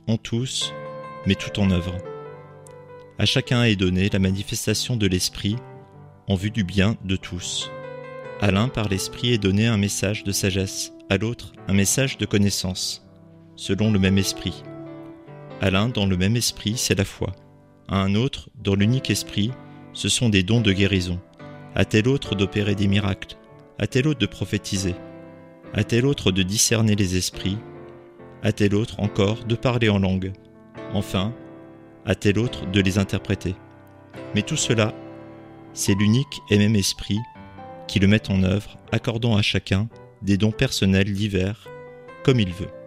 en tous, met tout en œuvre. À chacun est donnée la manifestation de l'esprit en vue du bien de tous. À l'un par l'esprit est donné un message de sagesse, à l'autre un message de connaissance, selon le même esprit. À l'un dans le même esprit c'est la foi, à un autre dans l'unique esprit ce sont des dons de guérison, à tel autre d'opérer des miracles, à tel autre de prophétiser, à tel autre de discerner les esprits, à tel autre encore de parler en langue, enfin, à tel autre de les interpréter. Mais tout cela, c'est l'unique et même esprit qui le met en œuvre, accordant à chacun des dons personnels divers, comme il veut.